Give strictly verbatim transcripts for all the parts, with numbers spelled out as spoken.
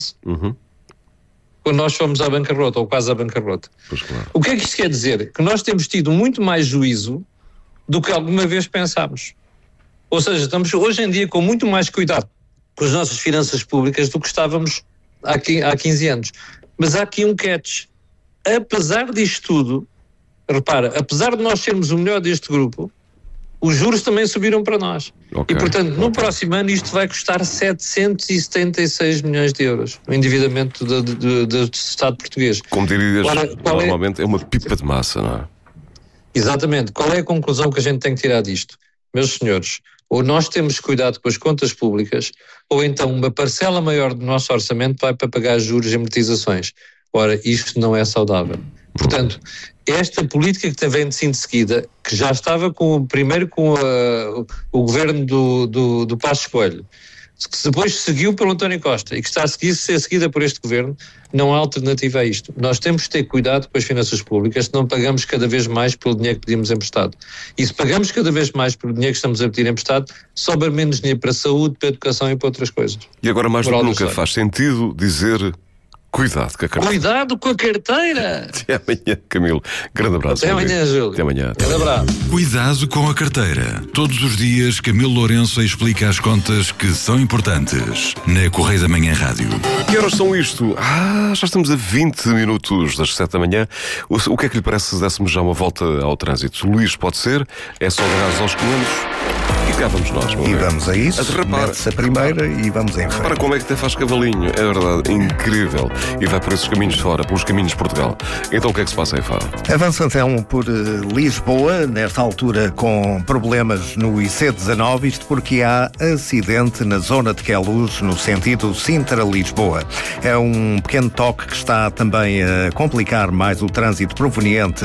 Uhum. Quando nós fomos à bancarrota, ou quase à bancarrota. Pois claro. O que é que isto quer dizer? Que nós temos tido muito mais juízo do que alguma vez pensámos. Ou seja, estamos hoje em dia com muito mais cuidado com as nossas finanças públicas do que estávamos há, há quinze anos. Mas há aqui um catch. Apesar disto tudo, repara, apesar de nós sermos o melhor deste grupo, os juros também subiram para nós. Okay, e, portanto, no okay. próximo ano isto vai custar setecentos e setenta e seis milhões de euros, o endividamento do, do, do Estado português. Como dirias, Ora, normalmente é... é uma pipa de massa, não é? Exatamente. Qual é a conclusão que a gente tem que tirar disto? Meus senhores, ou nós temos cuidado com as contas públicas, ou então uma parcela maior do nosso orçamento vai para pagar juros e amortizações. Ora, isto não é saudável. Portanto, esta política que vem de sim de seguida, que já estava com, primeiro com a, o governo do, do, do Passos Coelho, que depois seguiu pelo António Costa e que está a seguir, ser seguida por este governo, não há alternativa a isto. Nós temos de ter cuidado com as finanças públicas, senão pagamos cada vez mais pelo dinheiro que pedimos emprestado. E se pagamos cada vez mais pelo dinheiro que estamos a pedir emprestado, sobra menos dinheiro para a saúde, para a educação e para outras coisas. E agora mais do que nunca faz sentido dizer... Cuidado com a carteira. Cuidado com a carteira! Até amanhã, Camilo. Grande abraço. Até amanhã, Júlio. Até amanhã. Grande abraço. Cuidado com a carteira. Todos os dias, Camilo Lourenço explica as contas que são importantes. Na Correio da Manhã Rádio. Que horas são isto? Ah, já estamos a vinte minutos das sete da manhã. O, o que é que lhe parece se dessemos já uma volta ao trânsito? Luís, pode ser? É só agarrar aos comandos? E cá vamos nós. E vamos a isso. Mete-se a primeira e vamos em frente. Para como é que até faz cavalinho. É verdade, incrível. E vai por esses caminhos de fora, pelos caminhos de Portugal. Então o que é que se passa aí fora? Avança então por uh, Lisboa, nesta altura com problemas no I C dezanove, isto porque há acidente na zona de Queluz, no sentido Sintra-Lisboa. É um pequeno toque que está também a complicar mais o trânsito proveniente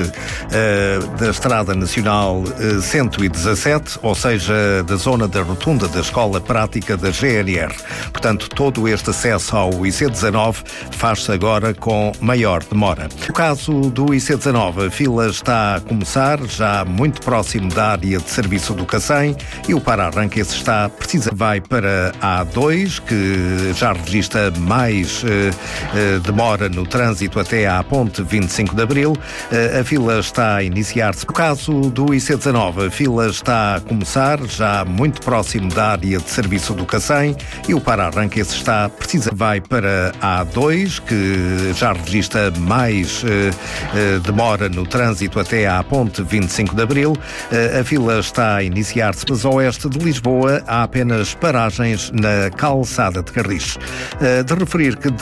uh, da Estrada Nacional uh, cento e dezassete, ou seja, da zona da rotunda da Escola Prática da G N R. Portanto, todo este acesso ao I C dezanove faz-se agora com maior demora. No caso do I C dezanove, a fila está a começar, já muito próximo da área de serviço do Cacém, e o para-arranque está precisa vai para a A dois, que já registra mais uh, uh, demora no trânsito até à ponte vinte e cinco de Abril. Uh, a fila está a iniciar-se. No caso do I C dezanove, a fila está a começar, já muito próximo da área de serviço do Cacém, e o para-arranque está precisa vai para a A dois, que já registra mais uh, uh, demora no trânsito até à ponte vinte e cinco de Abril. Uh, a fila está a iniciar-se, mas a oeste de Lisboa há apenas paragens na calçada de Carris. Uh, de referir que